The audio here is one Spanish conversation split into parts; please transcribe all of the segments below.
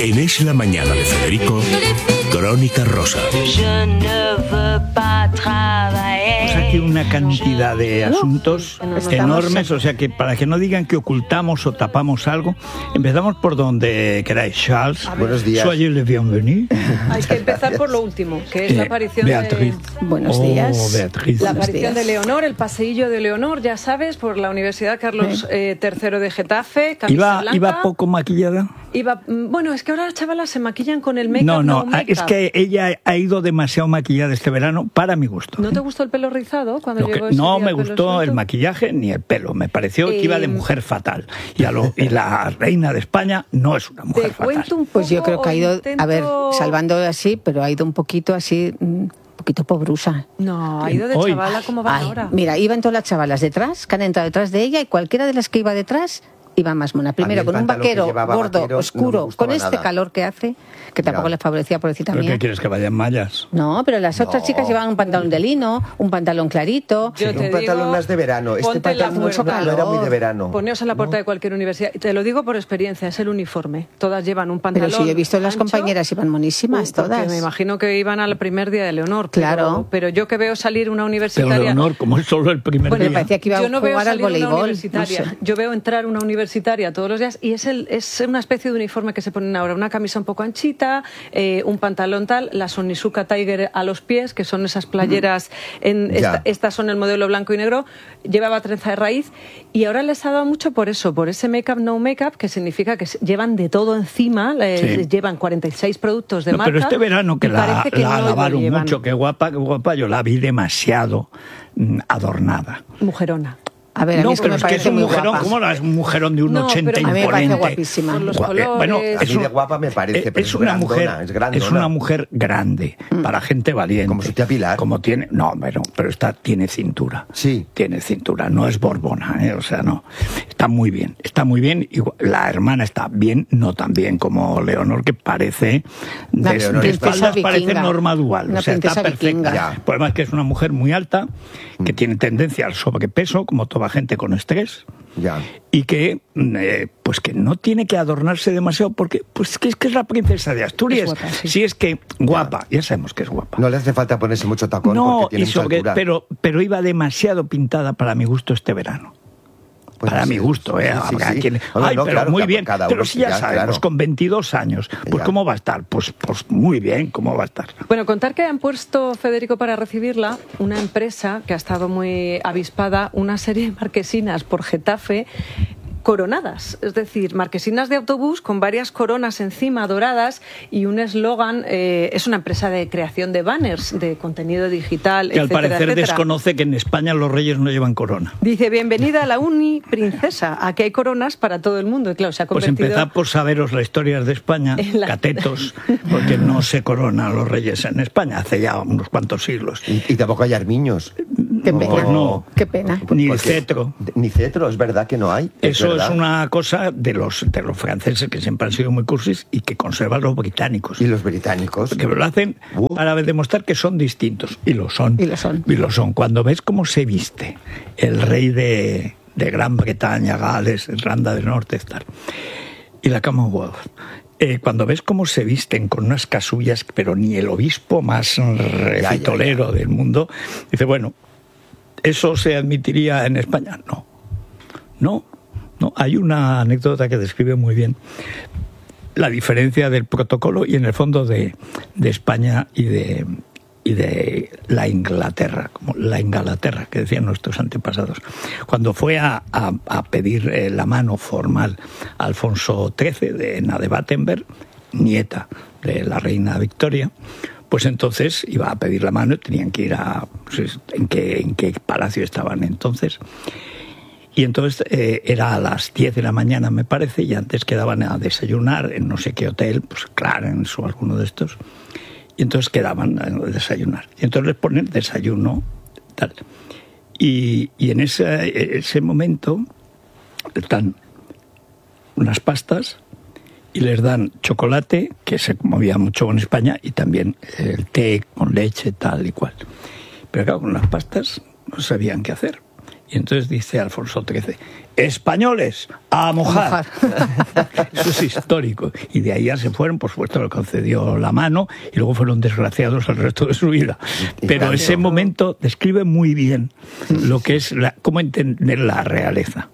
En Es la Mañana de Federico, Crónica Rosa. Pues aquí una cantidad de asuntos enormes, o sea que para que no digan que ocultamos o tapamos algo, empezamos por donde queráis. Charles, buenos días. Soyez le bienvenu. Hay que empezar por lo último, que es la aparición Beatriz. Buenos días. Beatriz. La aparición de Leonor, el paseillo de Leonor, ya sabes, por la Universidad Carlos III de Getafe, camisa blanca. ¿Iba poco maquillada? Bueno, es que ahora las chavalas se maquillan con el make-up. No, make-up. Es que ella ha ido demasiado maquillada este verano para mi gusto. ¿No te gustó el pelo rizado cuando llegó ese No día me el pelo gustó el suelto? maquillaje ni el pelo. Me pareció que iba de mujer fatal. Y la reina de España no es una mujer fatal. Cuento un poco, Pues yo creo que ha ido, intento... a ver, salvando así, pero ha ido un poquito así, un poquito pobrusa. No, ha ido de Hoy. chavala como van ahora. Mira, iban todas las chavalas detrás, que han entrado detrás de ella, y cualquiera de las que iba detrás iba más mona. Primero, el con un pantalón que vaquero llevaba gordo, vaquero, oscuro, no me gustaba con este nada. calor que hace, que tampoco Ya. le favorecía, pobrecita ¿Pero mía. qué quieres, que vayan mallas? No, pero las otras chicas llevaban un pantalón de lino, un pantalón clarito. Yo te un pantalón digo, más de verano. Este ponte la pantalón fuerza. no era muy de verano. Poneos a la puerta de cualquier universidad. Y te lo digo por experiencia, es el uniforme. Todas llevan un pantalón. Pero si yo he visto las ancho. compañeras iban monísimas, Porque todas. me imagino que iban al primer día de Leonor. Claro. Pero yo que veo salir una Pero universitaria... Leonor, como es solo el primer Bueno, me día. parecía que iba yo a no veo jugar al salir una voleibol. universitaria. No sé. Yo veo entrar una universitaria todos los días y es una especie de uniforme que se ponen ahora. Una camisa un poco anchita, un pantalón tal, la Onizuka Tiger a los pies, que son esas playeras. Ya. Estas son el modelo blanco y negro. Llevaba trenza de raíz y ahora les ha dado mucho por eso, por ese make-up, no make-up, que significa que llevan de todo encima. Sí. Llevan 46 productos de No, marca. pero este verano que y la parece que no lo alabaron llevan. mucho, qué guapa, yo la vi demasiado adornada. Mujerona. A ver, a mí No, es que pero me es que es parece un muy mujerón, guapa. ¿cómo es un mujerón de un No, 80 pero a mí me parece imponente? guapísima. Con los Bueno, colores. A mí de guapa me parece, pero es una grandona, mujer, es una mujer grande, para gente valiente. Como su tía Pilar. Como tiene, no, pero tiene cintura. Sí. Tiene cintura, no es borbona, o sea, no. Está muy bien. La hermana está bien, no tan bien como Leonor, que parece Una de princesa espaldas parece vikinga. Norma Dual. Una O sea, está princesa perfecta. vikinga. Ya. El problema es que es una mujer muy alta, que tiene tendencia al sobrepeso, como toda gente con estrés. Ya. Y que pues que no tiene que adornarse demasiado porque pues que es la princesa de Asturias. Es guapa, sí. Si es que guapa, ya sabemos que es guapa. No le hace falta ponerse mucho tacón No, porque tiene mucha altura. pero iba demasiado pintada para mi gusto este verano. Pues Para sí, mi gusto, sí, sí, habrá sí. quien... Bueno, Ay, no, pero claro, muy cada- bien. cada Pero uno, si ya ya, sabemos, claro. con 22 años, pues Ya. ¿cómo va a estar? Pues muy bien, ¿cómo va a estar? Bueno, contar que han puesto, Federico, para recibirla, una empresa que ha estado muy avispada, una serie de marquesinas por Getafe coronadas, es decir, marquesinas de autobús con varias coronas encima doradas y un eslogan. Es una empresa de creación de banners, de contenido digital, Que al etcétera, parecer etcétera. desconoce que en España los reyes no llevan corona. Dice, bienvenida a la Uni Princesa, aquí hay coronas para todo el mundo. Y claro, se ha Pues convertido... empezad por saberos la historia de España, En la- catetos, porque no se coronan los reyes en España hace ya unos cuantos siglos. Y tampoco hay armiños. Qué No, pena. pues no. Qué pena. Ni Porque- cetro. Ni cetro, es verdad que no hay. Eso verdad. es una cosa de los franceses que siempre han sido muy cursis y que conservan los británicos. Y los británicos. Que lo hacen para demostrar que son distintos. Y lo son. Y lo son. Y lo son. Cuando ves cómo se viste el rey de Gran Bretaña, Gales, Irlanda del Norte, tal, y la Commonwealth, cuando ves cómo se visten con unas casullas, pero ni el obispo más refitolero del mundo, dice, bueno, ¿eso se admitiría en España? No. Hay una anécdota que describe muy bien la diferencia del protocolo y en el fondo de España y de la Inglaterra, como la Inglaterra que decían nuestros antepasados. Cuando fue a pedir la mano formal a Alfonso XIII de Ana de Battenberg, nieta de la reina Victoria, pues entonces iba a pedir la mano y tenían que ir en qué palacio estaban entonces. Y entonces era a las 10 de la mañana, me parece, y antes quedaban a desayunar en no sé qué hotel, pues Clarence o alguno de estos. Y entonces quedaban a desayunar. Y entonces les ponen desayuno, tal. Y en ese momento les dan unas pastas y les dan chocolate, que se movía mucho en España, y también el té con leche, tal y cual. Pero claro, con las pastas no sabían qué hacer. Y entonces dice Alfonso XIII, españoles, a mojar. Eso es histórico. Y de ahí ya se fueron, por supuesto, le concedió la mano y luego fueron desgraciados el resto de su vida. Pero ese momento describe muy bien lo que es cómo entender la realeza.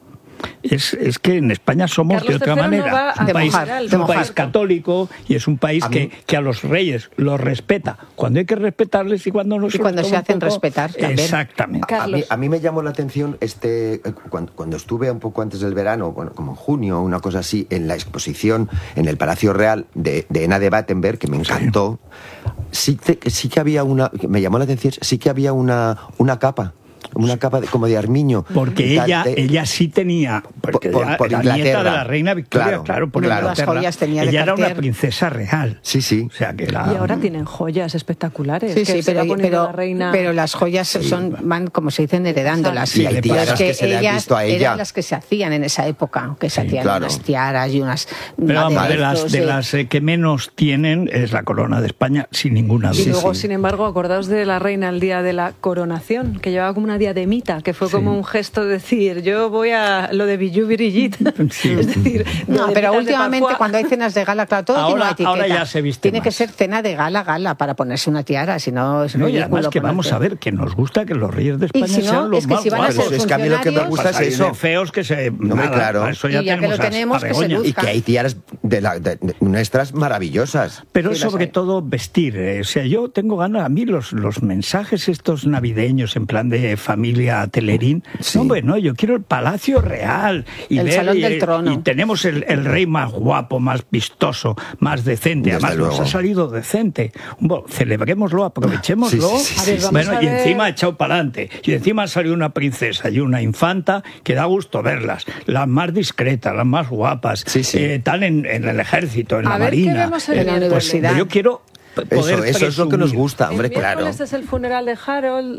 Es que en España somos Carlos de otra III manera. no va Es un a país, mojar, es un país católico y es un país que a los reyes los respeta cuando hay que respetarles y cuando no. Y cuando se hacen respetar también. Exactamente. A mí me llamó la atención cuando estuve un poco antes del verano, bueno, como en junio, una cosa así, en la exposición en el Palacio Real de Ena de Battenberg, que me encantó. Sí que había me llamó la atención, sí que había una capa. Una capa como de armiño. Porque ella sí tenía, porque por la Inglaterra. nieta de la reina Victoria, claro, por Una de Inglaterra. las joyas tenía de ella era una Cartier. princesa real. Sí. O sea que era... Y ahora tienen joyas espectaculares. Sí, que se va poniendo la reina. pero las joyas van, como se dicen, heredándolas. Y hay tiaras que se le han visto a ella. Eran las que se hacían en esa época, que se hacían claro. unas tiaras y unas... Pero vamos, aderezos de las que menos tienen es la corona de España, sin ninguna duda. Y luego, sin embargo, acordaos de la reina el día de la coronación, que llevaba como una diademita, que fue como un gesto de decir, yo voy a lo de Bijou Brigitte. Es decir, No, pero diademitas de últimamente Parfois. cuando hay cenas de gala, claro, todo tiene una etiqueta. Ahora ya se viste Tiene que más. ser cena de gala para ponerse una tiara, si no es No, y ridículo. además que para vamos hacer. a ver, que nos gusta que los reyes de España si no, sean los es que más si van a guapos. ser Es que a mí lo que me gusta es Hay eso. de feos que se... No, claro. Eso ya Y ya que tenemos lo tenemos, a que se Begoña. luzca. Y que hay tiaras de nuestras maravillosas. Pero Sí, las sobre hay. todo vestir. O sea, yo tengo ganas, a mí los mensajes estos navideños en plan de familia Telerín, Sí. no, hombre, no, yo quiero el Palacio Real. Y El Salón del Trono. Y tenemos el rey más guapo, más vistoso, más decente. Desde Además, nos luego. ha salido decente. Bueno, celebrémoslo, aprovechémoslo. Sí. A ver, vamos Bueno, a y ver. encima ha echado para adelante. Y encima ha salido una princesa y una infanta que da gusto verlas. Las más discretas, las más guapas. Sí. Están en el ejército, en A la ver, ¿qué marina. vemos en la el universidad? Yo quiero poder Eso es lo que nos presumir. gusta, hombre, el claro. miércoles es el funeral de Harold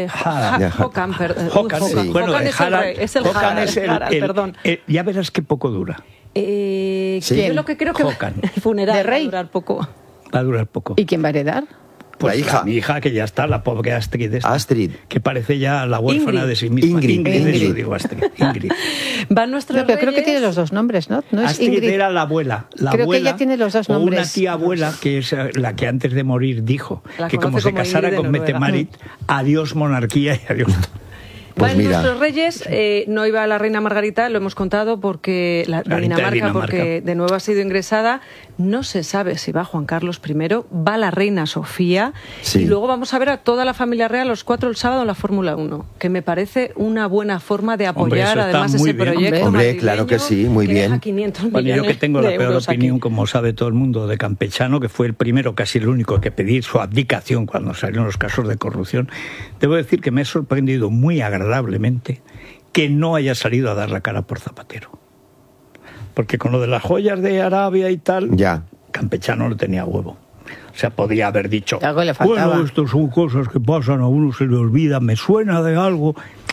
Hocan, Hocan, sí. bueno, Hocan de es el Harald. rey, es el Hocan Harald, es el- Harald, perdón. ya verás qué poco dura. Sí. Yo lo que creo que Hocan. el funeral ¿De va a rey? durar poco. Va a durar poco. ¿Y quién va a heredar? Pues La hija. mi hija, que ya está, la pobre Astrid. Astrid. Que parece ya la huérfana Ingrid. de sí misma. Ingrid. Eso digo, Astrid. Ingrid. Van nuestros No, pero creo que reyes. tiene los dos nombres, ¿no? No es Astrid Ingrid. era la abuela. La Creo que abuela, ella tiene los dos o una nombres. tía abuela, que es la que antes de morir dijo La que como conoce se como casara Ingrid de con Noruega. Mette-Marit, adiós monarquía y adiós... Pues Van mira. nuestros reyes, no iba la reina Margarita, lo hemos contado, porque la de Margarita de Dinamarca, Dinamarca. porque de nuevo ha sido ingresada. No se sabe si va Juan Carlos I, va la reina Sofía, Sí. y luego vamos a ver a toda la familia real los 4 el sábado en la Fórmula 1, que me parece una buena forma de Hombre, apoyar eso está además muy ese bien. proyecto Hombre, madrileño claro que sí, muy que bien. deja 500 Bueno, yo que millones tengo la de peor euros aquí. opinión, como sabe todo el mundo, de Campechano, que fue el primero, casi el único, que pedí su abdicación cuando salieron los casos de corrupción, debo decir que me he sorprendido muy agradablemente que no haya salido a dar la cara por Zapatero. Porque con lo de las joyas de Arabia y tal, Ya. Campechano no tenía huevo. O sea, podía haber dicho, Algo le faltaba. bueno, esto son cosas que pasan, a uno se le olvida, me suena de algo.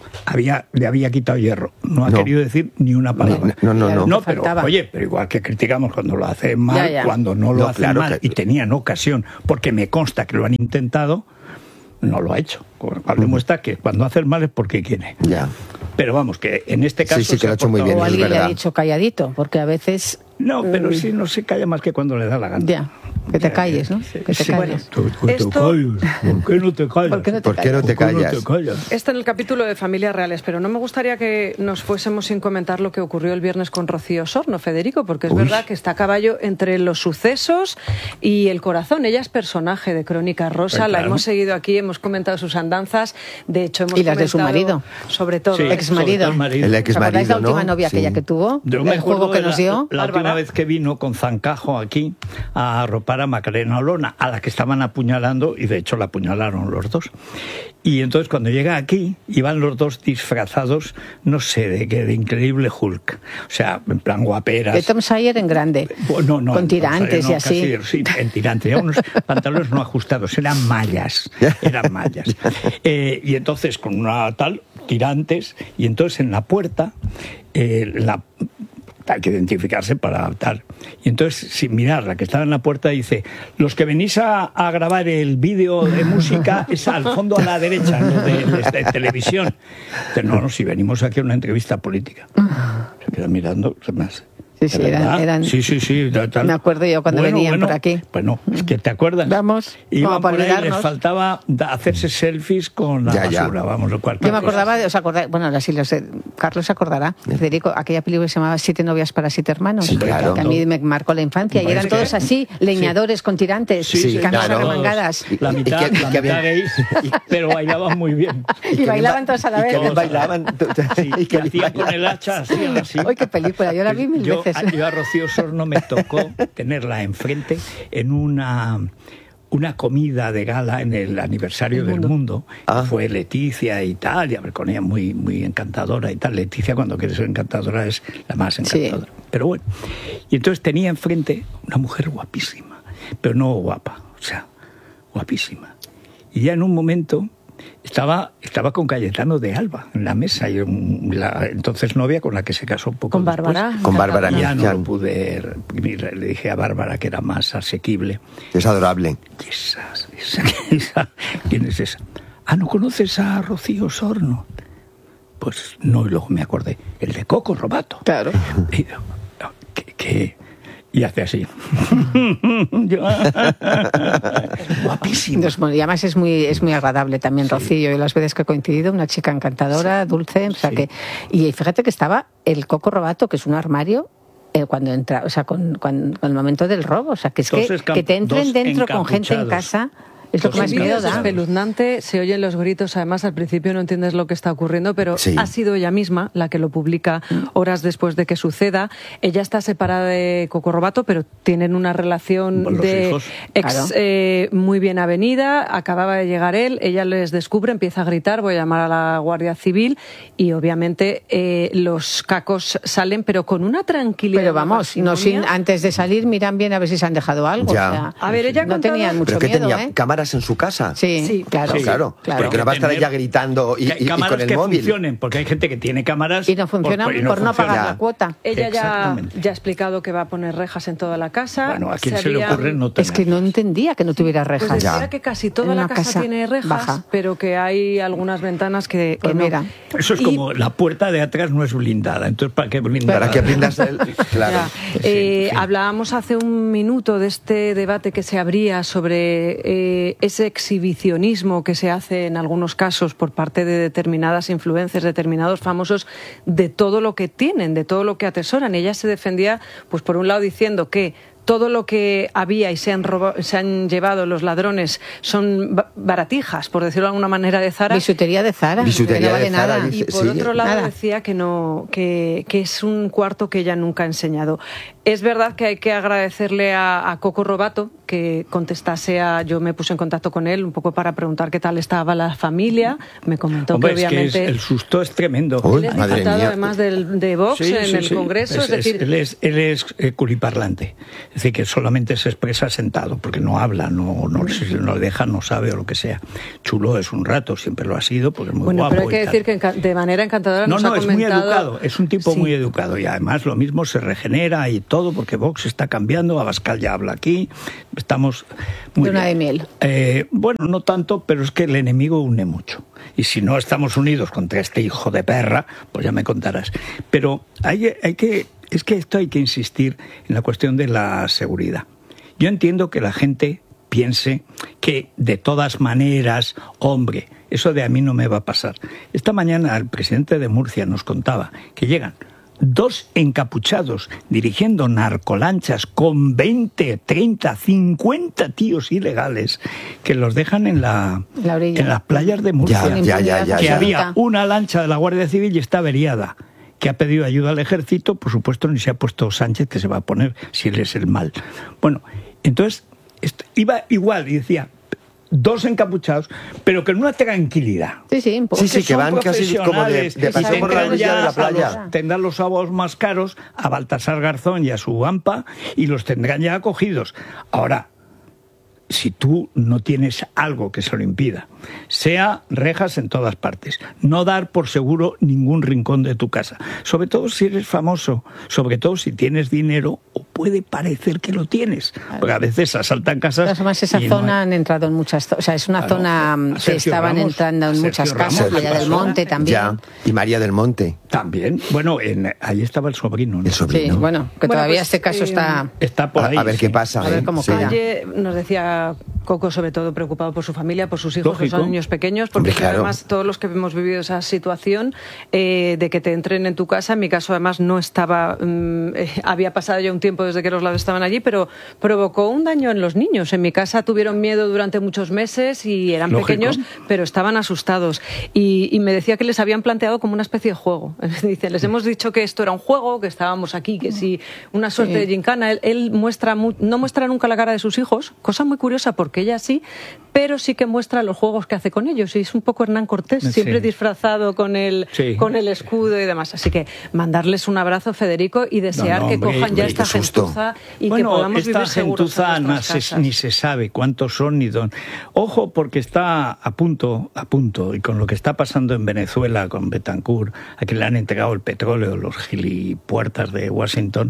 Le había quitado hierro. No ha No. querido decir ni una palabra. No. No, que pero faltaba. oye, pero igual que criticamos cuando lo hacen mal, Ya. cuando no lo No, hacen claro mal que- y tenían ocasión, porque me consta que lo han intentado, no lo ha hecho. Con lo cual demuestra que cuando hace el mal es porque quiere. Ya. Pero vamos, que en este caso... Sí, que se lo ha ha hecho muy portado- bien, O es alguien le verdad. ha dicho calladito, porque a veces... No, pero sí, no se calla más que cuando le da la gana. Ya, que te calles, ¿no? Que te Sí. calles. Tú te Esto- calles. ¿Por qué no te callas? ¿Por qué no te ¿Por qué no te ¿Por qué no callas? te callas? Esto en el capítulo de familias reales, pero no me gustaría que nos fuésemos sin comentar lo que ocurrió el viernes con Rocío Sorno, Federico, porque es Uy. verdad que está a caballo entre los sucesos y el corazón. Ella es personaje de Crónica Rosa, Pues la claro. hemos seguido aquí, hemos comentado sus andanzas, de hecho hemos Y las de su comentado marido. sobre todo. Sí, Ex marido. sobre todo el marido. El ¿Os ex acordáis marido, la última ¿no? novia Sí. aquella que tuvo? Yo me El juego acuerdo que de nos dio. la última Bárbara. vez que vino con Zancajo aquí a arropar a Macarena Olona, a la que estaban apuñalando, y de hecho la apuñalaron los dos. Y entonces cuando llega aquí, iban los dos disfrazados, no sé, de increíble Hulk. O sea, en plan guaperas. De Tom Sawyer en grande. No, no, con tirantes no, y así. casi, sí, en tirantes. Eran unos pantalones no ajustados, eran mallas. Eran mallas. Y entonces con una tal, tirantes, y entonces en la puerta, hay que identificarse para tal. Y entonces, sin mirarla, que estaba en la puerta, dice, los que venís a grabar el vídeo de música es al fondo a la derecha, lo de televisión. Dice, no, si venimos aquí a una entrevista política. Se queda mirando, se me hace. Sí, eran... Sí. Me acuerdo yo cuando venían por aquí. Bueno, es que te acuerdas. Vamos, iban para por ahí, olvidarnos. les faltaba hacerse selfies con la basura, vamos, o cualquier Yo me acordaba, cosa. ¿os acordáis? Bueno, ahora sí, Carlos se acordará, Federico, aquella película que se llamaba 7 novias para 7 hermanos, Sí, claro. que a mí me marcó la infancia, y eran todos así, leñadores con tirantes, camisas remangadas. La mitad, y que había- gays, pero bailaban muy bien. Y bailaban todos a la Y vez. que bien bailaban. Sí, Y que que hacían con el hacha, hacían así. ¡Ay, qué película! Yo la vi mil veces. Yo a Rocío Osorno me tocó tenerla enfrente en una comida de gala en el aniversario del mundo. Fue Leticia y tal, y a ver, con ella muy, muy encantadora y tal. Leticia, cuando quiere ser encantadora, es la más encantadora. Pero bueno, y entonces tenía enfrente una mujer guapísima, pero no guapa, o sea, guapísima. Y ya en un momento estaba con Cayetano de Alba en la mesa, y la entonces novia con la que se casó un poco Con después. Bárbara. Con Bárbara Y ya no Mizan. lo pude. Le dije a Bárbara que era más asequible. Es adorable. ¿Y esa? ¿Quién es esa? Ah, ¿no conoces a Rocío Osorno? Pues no, y luego me acordé. El de Coco Robato. Claro. Y digo, ¿qué? Y hace así. Guapísimo. Y además es muy agradable también, Rocío, y las veces que he coincidido, una chica encantadora, dulce, o sea que... Y fíjate que estaba el Coco Robato, que es un armario, cuando entra, o sea, con el momento del robo, o sea, que es que te entren dentro con gente en casa... Es lo que más miedo Es da. espeluznante, se oyen los gritos, además al principio no entiendes lo que está ocurriendo, pero ha sido ella misma la que lo publica horas después de que suceda. Ella está separada de Coco Robato, pero tienen una relación de ex muy bien avenida, acababa de llegar él, ella les descubre, empieza a gritar, voy a llamar a la Guardia Civil, y obviamente los cacos salen, pero con una tranquilidad. Pero vamos, no sin, antes de salir miran bien a ver si se han dejado algo. Ya. O sea, A ver, ella no tenían mucho ¿Pero qué miedo, tenía? ¿Cámaras en su casa? Sí, claro. Claro. Porque no va a estar ella gritando y cámaras con el que móvil. funcionen, porque hay gente que tiene cámaras Y no funcionan por no pagar la cuota. Ella ya ha explicado que va a poner rejas en toda la casa. Bueno, ¿a quién se le ocurre no tener? Es que no entendía que no tuviera rejas. Pues decía que casi toda En la una casa tiene rejas, baja. pero que hay algunas ventanas que Pues no. mira. Eso es como la puerta de atrás no es blindada, entonces ¿para qué blindar? Para que blindas el... Claro. Ya. Hablábamos hace un minuto de este debate que se abría sobre ese exhibicionismo que se hace en algunos casos por parte de determinadas influencers, determinados famosos, de todo lo que tienen, de todo lo que atesoran. Ella se defendía, pues por un lado diciendo que todo lo que había y se han llevado los ladrones son baratijas, por decirlo de alguna manera, de Zara. Bisutería de Zara. Bisutería que no vale de Zara, nada. dice. Y por Sí, otro lado nada. decía que no, que es un cuarto que ella nunca ha enseñado. Es verdad que hay que agradecerle a Coco Robato que contestase yo me puse en contacto con él un poco para preguntar qué tal estaba la familia. Me comentó Hombre, que obviamente es que el susto es tremendo. Uy, él es madre diputado mía. además de Vox en el Congreso, es decir, él es curiparlante, es decir, que solamente se expresa sentado, porque no habla, no le deja, no sabe o lo que sea. Chulo es un rato, siempre lo ha sido, porque es muy bueno, guapo. pero hay que y decir tal. que de manera encantadora No, nos ha es muy comentado... educado, es un tipo Sí. muy educado, y además lo mismo se regenera y todo, porque Vox está cambiando, Abascal ya habla aquí, estamos muy Luna bien. de miel. Bueno, no tanto, pero es que el enemigo une mucho. Y si no estamos unidos contra este hijo de perra, pues ya me contarás. Pero es que esto hay que insistir en la cuestión de la seguridad. Yo entiendo que la gente piense que de todas maneras, hombre, eso de a mí no me va a pasar. Esta mañana el presidente de Murcia nos contaba que llegan 2 encapuchados dirigiendo narcolanchas con 20, 30, 50 tíos ilegales que los dejan en las playas de Murcia. Ya. Que había una lancha de la Guardia Civil y está averiada, que ha pedido ayuda al ejército, por supuesto ni se ha puesto Sánchez, que se va a poner si él es el mal. Bueno, entonces iba igual y decía 2 encapuchados, pero con una tranquilidad. Sí, un poco. Sí, que van casi como de paseo por la orilla de la playa. Tendrán los sábados más caros a Baltasar Garzón y a su AMPA y los tendrán ya acogidos. Ahora, si tú no tienes algo que se lo impida, sea rejas en todas partes, no dar por seguro ningún rincón de tu casa, sobre todo si eres famoso, sobre todo si tienes dinero, puede parecer que lo tienes, porque a veces asaltan casas. Además, esa zona han entrado en muchas, o sea, es una zona que estaban entrando en muchas casas, María del Monte también. Ya, y María del Monte. También, bueno, ahí estaba el sobrino, ¿no? El sobrino. Sí, bueno, que todavía este caso está por ahí. A ver qué pasa. A ver cómo queda. Ayer nos decía Coco, sobre todo preocupado por su familia, por sus hijos, Lógico. que son niños pequeños, porque Hombre, claro. además todos los que hemos vivido esa situación de que te entren en tu casa, en mi caso además no estaba, había pasado ya un tiempo desde que los lados estaban allí, pero provocó un daño en los niños. En mi casa tuvieron miedo durante muchos meses y eran Lógico. pequeños, pero estaban asustados. Y me decía que les habían planteado como una especie de juego. Dice, les hemos dicho que esto era un juego, que estábamos aquí, que si una suerte de gincana. Él no muestra nunca la cara de sus hijos, cosa muy curiosa porque ella sí, pero sí que muestra los juegos que hace con ellos. Y es un poco Hernán Cortés, siempre disfrazado con el escudo y demás. Así que mandarles un abrazo, Federico, y desear que cojan ya esta gentuza y que podamos vivir seguros en nuestras casas. Ni se sabe cuántos son ni dónde. Ojo, porque está a punto, y con lo que está pasando en Venezuela, con Betancourt, a quien le han entregado el petróleo, los gilipuertas de Washington,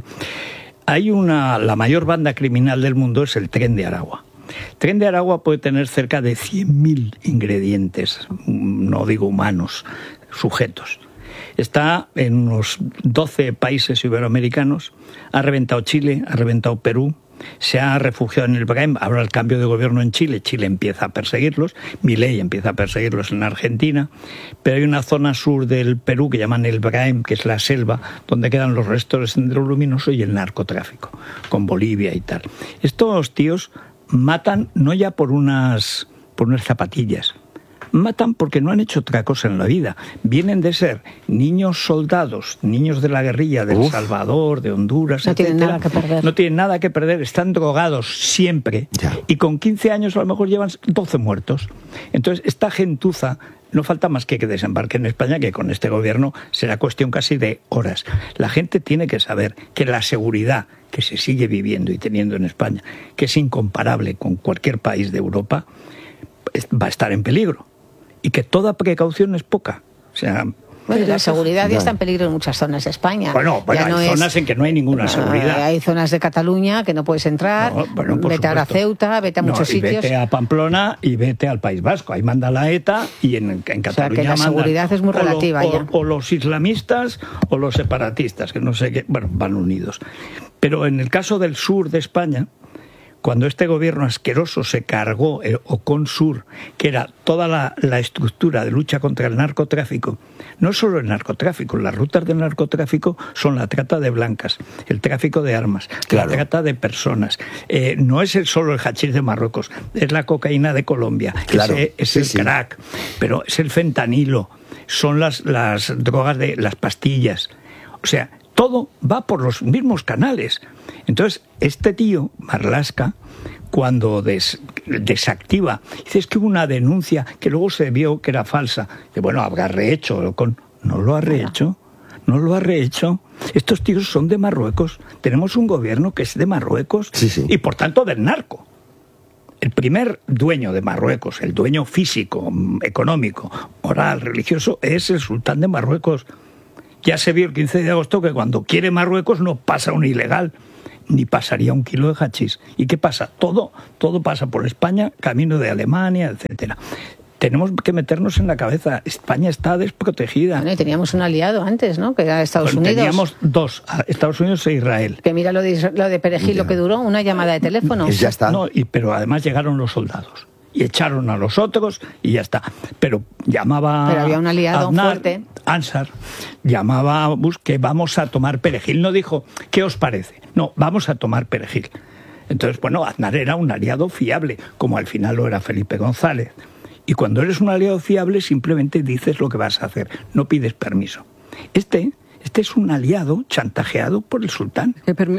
la mayor banda criminal del mundo es el Tren de Aragua. El Tren de Aragua puede tener cerca de 100.000 ingredientes, no digo humanos, sujetos. Está en unos 12 países iberoamericanos, ha reventado Chile, ha reventado Perú, se ha refugiado en el Braem, habrá el cambio de gobierno en Chile, Chile empieza a perseguirlos, Milei empieza a perseguirlos en Argentina, pero hay una zona sur del Perú que llaman el Braem, que es la selva, donde quedan los restos de Sendero Luminoso y el narcotráfico, con Bolivia y tal. Estos tíos matan no ya por unas zapatillas, matan porque no han hecho otra cosa en la vida. Vienen de ser niños soldados, niños de la guerrilla de El Salvador, de Honduras, no etcétera. Tienen nada que perder. No tienen nada que perder, están drogados siempre. Ya. Y con 15 años a lo mejor llevan 12 muertos. Entonces, esta gentuza no falta más que desembarque en España, que con este gobierno será cuestión casi de horas. La gente tiene que saber que la seguridad que se sigue viviendo y teniendo en España, que es incomparable con cualquier país de Europa, va a estar en peligro. Y que toda precaución es poca. O sea, bueno, la seguridad ya está en peligro en muchas zonas de España. Bueno, hay zonas en que no hay ninguna seguridad. Hay zonas de Cataluña que no puedes entrar. Vete a Ceuta, vete a muchos sitios. Vete a Pamplona y vete al País Vasco. Ahí manda la ETA y en Cataluña, o sea, que la seguridad es muy relativa ya. O los islamistas o los separatistas, que no sé qué, bueno, van unidos. Pero en el caso del sur de España, cuando este gobierno asqueroso se cargó el Ocon-Sur, que era toda la estructura de lucha contra el narcotráfico, no solo el narcotráfico, las rutas del narcotráfico son la trata de blancas, el tráfico de armas, la trata de personas. No es solo el hachís de Marruecos, es la cocaína de Colombia, es el crack, pero es el fentanilo, son las drogas de las pastillas. O sea, todo va por los mismos canales. Entonces, este tío, Marlaska, cuando desactiva, dice, es que hubo una denuncia que luego se vio que era falsa. Dice, bueno, habrá rehecho. No lo ha rehecho. No lo ha rehecho. Estos tíos son de Marruecos. Tenemos un gobierno que es de Marruecos y, por tanto, del narco. El primer dueño de Marruecos, el dueño físico, económico, moral, religioso, es el sultán de Marruecos. Ya se vio el 15 de agosto que cuando quiere Marruecos no pasa un ilegal, ni pasaría un kilo de hachís. ¿Y qué pasa? Todo pasa por España, camino de Alemania, etcétera. Tenemos que meternos en la cabeza. España está desprotegida. Bueno, y teníamos un aliado antes, ¿no? Que era Estados Unidos. Teníamos dos, Estados Unidos e Israel. Que mira lo de Perejil, lo que duró, una llamada de teléfono. Ya está. No, pero además llegaron los soldados. Y echaron a los otros y ya está. Pero había un aliado fuerte. Ansar llamaba a Bush que vamos a tomar Perejil. No dijo, ¿qué os parece? No, vamos a tomar Perejil. Entonces, bueno, Aznar era un aliado fiable, como al final lo era Felipe González. Y cuando eres un aliado fiable, simplemente dices lo que vas a hacer, no pides permiso. Este es un aliado chantajeado por el sultán.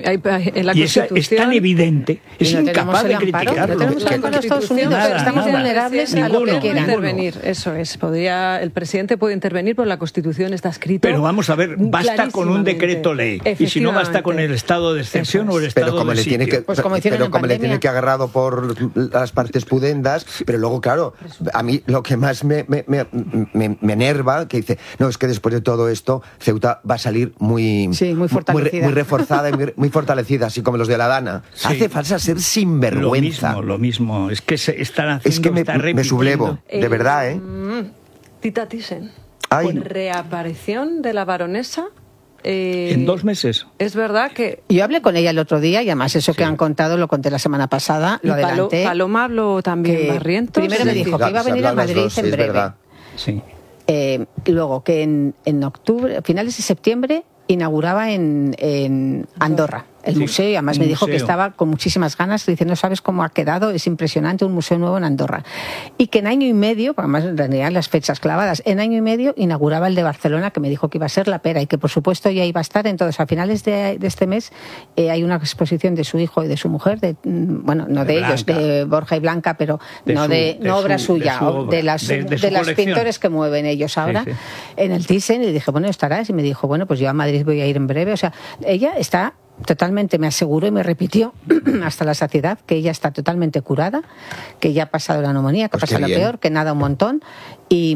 Y es tan evidente, es incapaz de criticarlo. No tenemos el amparo de Estados Unidos, pero estamos vulnerables a lo que quieran. Eso es, el presidente puede intervenir, pero la Constitución está escrita. Pero vamos a ver, basta con un decreto ley. Y si no, basta con el estado de excepción o el estado de sitio. Como le tiene que agarrado por las partes pudendas, pero luego, claro, a mí lo que más me enerva, que dice, no, es que después de todo esto, Ceuta va a salir muy fortalecida. muy reforzada, y muy fortalecida, así como los de la Dana. Sí. Hace falta ser sinvergüenza. Lo mismo. Es que están haciendo... Es que me sublevo, de verdad, ¿eh? Tita Thyssen. Ay. Reaparición de la baronesa. ¿En 2 meses? Es verdad que... Yo hablé con ella el otro día y además eso que han contado lo conté la semana pasada, lo adelanté. Paloma habló también, que Barrientos. primero me dijo que iba a venir a Madrid en breve. Sí. Luego que en octubre, finales de septiembre, inauguraba en Andorra el museo, y además me dijo que estaba con muchísimas ganas, dice, no sabes cómo ha quedado, es impresionante, un museo nuevo en Andorra. Y que en año y medio, además en realidad las fechas clavadas, en año y medio inauguraba el de Barcelona, que me dijo que iba a ser la pera y que por supuesto ya iba a estar. Entonces, a finales de este mes hay una exposición de su hijo y de su mujer, no de ellos, de Borja y Blanca, pero no obra suya, de las pintores que mueven ellos ahora, en el Thyssen, y dije, bueno, estarás, y me dijo, bueno, pues yo a Madrid voy a ir en breve. O sea, ella está totalmente, me aseguró y me repitió hasta la saciedad que ella está totalmente curada, que ya ha pasado la neumonía, que ha pasado lo peor, que nada un montón, y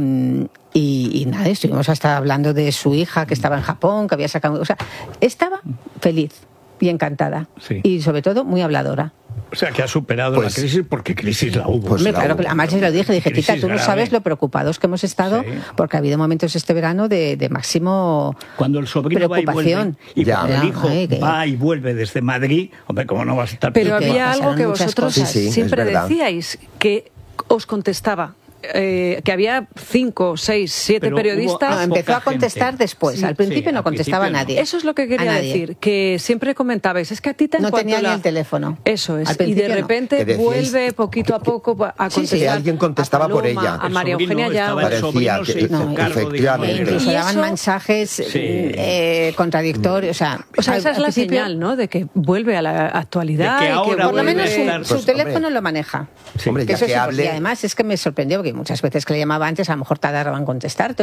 nada, estuvimos hasta hablando de su hija que estaba en Japón, que había sacado, o sea, estaba feliz y encantada, y sobre todo muy habladora. O sea, que ha superado la crisis, porque crisis la hubo. Hombre, claro, además se lo dije, Tita, tú no sabes lo preocupados que hemos estado, porque ha habido momentos este verano de máximo cuando el sobrino preocupación. Va y vuelve, y cuando el hijo va y vuelve desde Madrid, hombre, ¿cómo no vas a estar? Pero había algo que vosotros siempre decíais, que os contestaba. Que había 5, 6, 7 periodistas. Empezó a contestar después. Al principio no contestaba a nadie. Eso es lo que quería decir, que siempre comentabais, es que a Tita no tenía ni el teléfono. Eso es, y de repente vuelve poquito a poco a contestar. Sí, alguien contestaba Paloma, por ella. A María Eugenia ya. Parecía que efectivamente. Incluso daban mensajes contradictorios. O sea, esa es la señal, ¿no? De que vuelve a la actualidad. De que ahora por lo menos su teléfono lo maneja. Hombre, ya que hable. Y además es que me sorprendió, porque muchas veces que le llamaba antes a lo mejor tardaban en contestar.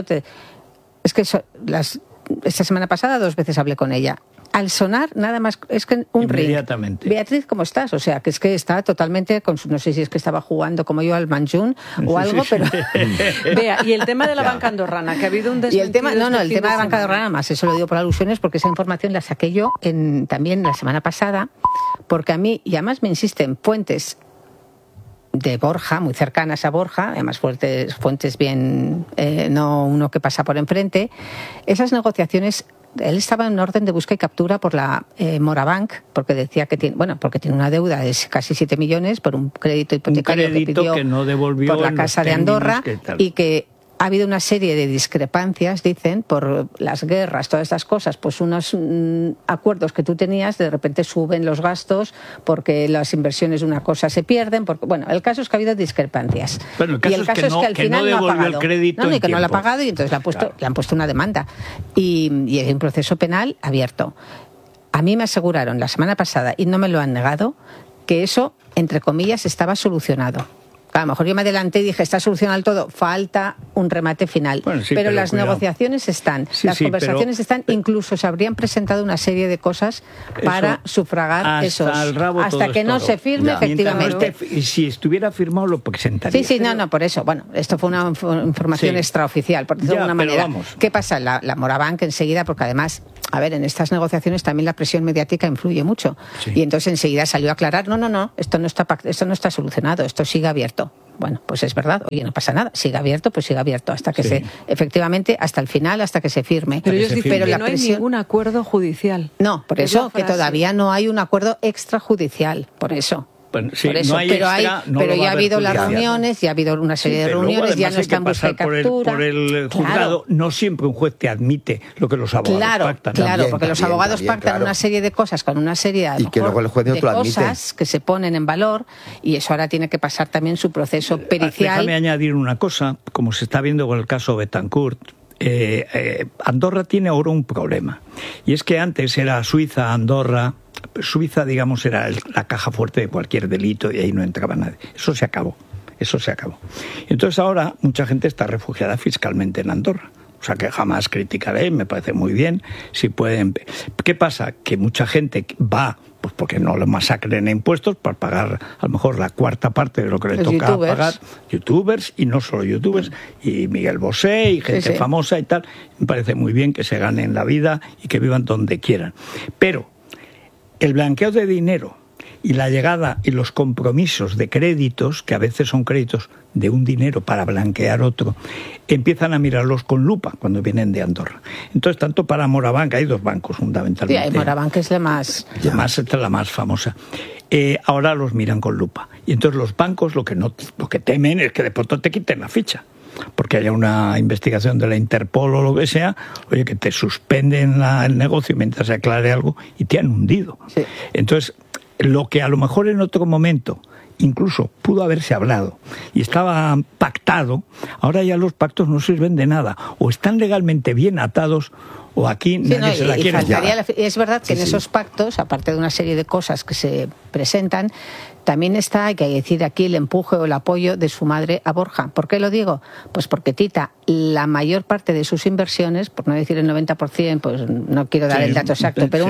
Es que esta semana pasada 2 veces hablé con ella. Al sonar, nada más, es que un ring. Beatriz, ¿cómo estás? O sea, que es que está totalmente, no sé si es que estaba jugando como yo al Manjún o algo, pero... Vea, y el tema de la banca andorrana, que ha habido un desmentido. Y el tema de la banca andorrana, más, eso lo digo por alusiones, porque esa información la saqué yo también la semana pasada, porque a mí, y además me insisten fuentes de Borja, muy cercanas a Borja, además fuentes bien, no uno que pasa por enfrente, esas negociaciones, él estaba en orden de busca y captura por la Morabank, porque decía que tiene una deuda de casi 7 millones por un crédito hipotecario que pidió que no devolvió por la Casa de Andorra, y que ha habido una serie de discrepancias, dicen, por las guerras, todas estas cosas, pues unos acuerdos que tú tenías, de repente suben los gastos porque las inversiones de una cosa se pierden, porque, bueno, el caso es que ha habido discrepancias. Bueno, el caso es que al final no ha pagado. El crédito y que no lo ha pagado, y entonces le han puesto una demanda. Y hay un proceso penal abierto. A mí me aseguraron la semana pasada, y no me lo han negado, que eso, entre comillas, estaba solucionado. A lo mejor yo me adelanté y dije, está solucionado todo, falta un remate final. Bueno, pero las negociaciones están, las conversaciones están, incluso se habrían presentado una serie de cosas para sufragar esos. Hasta que no se firme, efectivamente. Y si estuviera firmado, lo presentaría. Sí, no, por eso. Bueno, esto fue una información extraoficial, por decirlo de alguna manera. Vamos. ¿Qué pasa? La Morabank enseguida, porque además, a ver, en estas negociaciones también la presión mediática influye mucho. Sí. Y entonces enseguida salió a aclarar, no, esto no está solucionado, esto sigue abierto. Bueno, pues es verdad, oye, no pasa nada, sigue abierto, hasta que efectivamente, hasta el final, hasta que se firme. Pero ellos dicen que no hay ningún acuerdo judicial. No, por eso, que todavía no hay un acuerdo extrajudicial, por eso. Bueno, sí, por eso, no hay pero ya ha habido las reuniones, ya ha habido una serie de reuniones, ya no está en busca y captura. Por el juzgado, no siempre un juez te admite lo que los abogados pactan. Claro, porque los abogados pactan una serie de cosas con una serie de cosas que se ponen en valor, y eso ahora tiene que pasar también su proceso pericial. Déjame añadir una cosa, como se está viendo con el caso Betancourt. Andorra tiene ahora un problema, y es que antes era Suiza, Andorra. Suiza, digamos, era la caja fuerte de cualquier delito, y ahí no entraba nadie. Eso se acabó. Entonces ahora mucha gente está refugiada fiscalmente en Andorra. O sea, que jamás criticaré, me parece muy bien, si pueden. ¿Qué pasa? Que mucha gente va Pues porque no lo masacren en impuestos para pagar a lo mejor la cuarta parte de lo que le toca pagar youtubers, y no solo youtubers, y Miguel Bosé y gente famosa y tal. Me parece muy bien que se ganen la vida y que vivan donde quieran. Pero el blanqueo de dinero y la llegada y los compromisos de créditos, que a veces son créditos de un dinero para blanquear otro, empiezan a mirarlos con lupa cuando vienen de Andorra. Entonces, tanto para Morabanc, hay 2 bancos fundamentalmente. Sí, Morabanc es la más famosa. Ahora los miran con lupa. Y entonces los bancos lo que temen es que de pronto te quiten la ficha, porque haya una investigación de la Interpol o lo que sea, oye, que te suspenden el negocio mientras se aclare algo y te han hundido. Sí. Entonces, lo que a lo mejor en otro momento incluso pudo haberse hablado y estaba pactado, ahora ya los pactos no sirven de nada, o están legalmente bien atados, o aquí nadie se la quiere. Es verdad que en esos pactos, aparte de una serie de cosas que se presentan, también está, hay que decir aquí, el empuje o el apoyo de su madre a Borja. ¿Por qué lo digo? Pues porque Tita, la mayor parte de sus inversiones, por no decir el 90%, pues no quiero dar el dato exacto, pero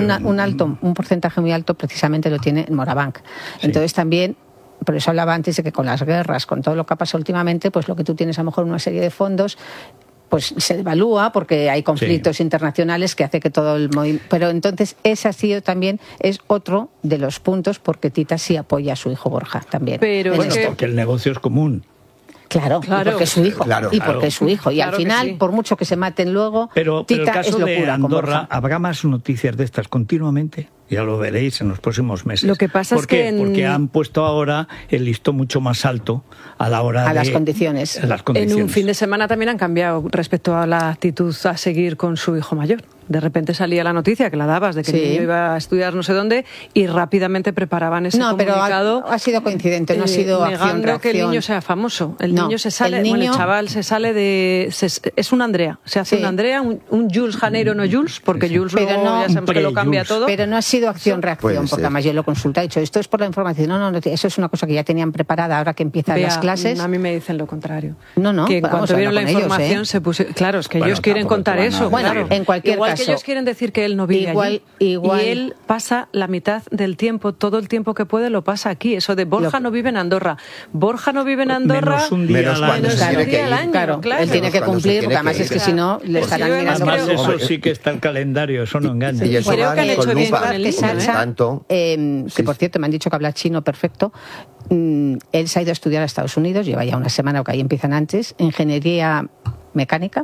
un porcentaje muy alto precisamente lo tiene en Morabanc. Entonces también, por eso hablaba antes de que con las guerras, con todo lo que ha pasado últimamente, pues lo que tú tienes a lo mejor una serie de fondos, pues se devalúa porque hay conflictos internacionales que hace que todo el movimiento... Pero entonces ese ha sido también, es otro de los puntos porque Tita sí apoya a su hijo Borja también. Pero bueno, porque el negocio es común. Claro, porque es su hijo. Porque es su hijo. Y al final, por mucho que se maten luego, pero Tita el caso es locura. De Andorra, habrá más noticias de estas continuamente. Ya lo veréis en los próximos meses. Lo que pasa es que porque han puesto ahora el listón mucho más alto a la hora de las condiciones. En un fin de semana también han cambiado respecto a la actitud a seguir con su hijo mayor. De repente salía la noticia que la dabas de que el niño iba a estudiar no sé dónde y rápidamente preparaban ese comunicado. Pero ha sido coincidente, no ha sido negando que el niño sea famoso. El niño se sale, el chaval se sale de... es un Andrea, se hace un Andrea, un Jules Janeiro, no Jules, porque Jules luego ya sabemos que lo cambia todo. Pero no ha sido acción-reacción, porque además yo lo consulta, he dicho, esto es por la información. No, eso es una cosa que ya tenían preparada ahora que empiezan las clases. A mí me dicen lo contrario. No, que en cuanto vieron la información se pusieron... Claro, es que ellos quieren contar eso. Bueno, en cualquier caso. Que ellos quieren decir que él no vive allí. Y él pasa la mitad del tiempo, todo el tiempo que puede lo pasa aquí. Eso de Borja no vive en Andorra. Borja no vive en Andorra menos un día al año. Claro, él tiene que cumplir, porque además es que si no le estarán mirando. Además eso sí que está el calendario, eso no engaña. Y eso creo que han hecho bien con el niño, que por cierto me han dicho que habla chino perfecto. Él se ha ido a estudiar a Estados Unidos, lleva ya una semana, o que ahí empiezan antes, ingeniería mecánica,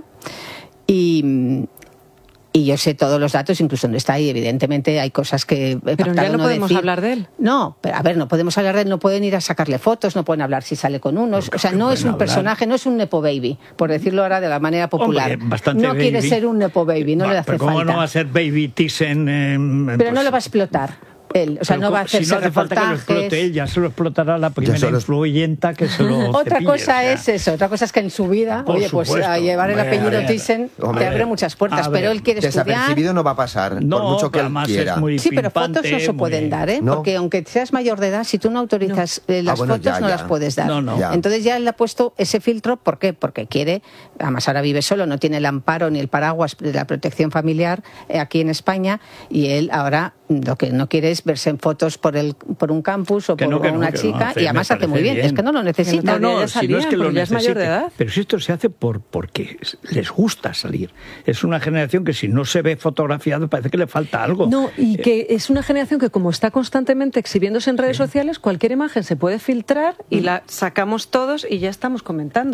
y yo sé todos los datos, incluso donde está ahí, evidentemente hay cosas que... Pero ya no podemos hablar de él. No, pero a ver, no podemos hablar de él, no pueden ir a sacarle fotos, no pueden hablar si sale con unos, o sea, no es un personaje, no es un nepo baby, por decirlo ahora de la manera popular. Hombre, no quiere ser un nepo baby, no le hace falta. ¿Cómo no va a ser baby Thyssen? Pero no lo va a explotar. Él, o sea, no va a hacerse si no hace falta que lo explote él, ya se lo explotará la primera influyenta que se lo Otra cepille, cosa es eso, otra cosa es que en su vida, oye, pues a llevar el apellido Thyssen te abre muchas puertas, pero él quiere estudiar. Desapercibido no va a pasar, por mucho que él quiera. Sí, pero fotos no se pueden dar, ¿eh? ¿No? Porque aunque seas mayor de edad, si tú no autorizas las fotos, no las puedes dar. Entonces ya él ha puesto ese filtro, ¿por qué? Porque quiere, además ahora vive solo, no tiene el amparo ni el paraguas de la protección familiar aquí en España, y él ahora lo que no quiere es verse en fotos por un campus o por una chica, y además hace muy bien. Es que no lo necesita. Si no es que lo necesite. Pero si esto se hace porque les gusta salir. Es una generación que si no se ve fotografiado parece que le falta algo. No, y que es una generación que como está constantemente exhibiéndose en redes sociales, cualquier imagen se puede filtrar y la sacamos todos y ya estamos comentando.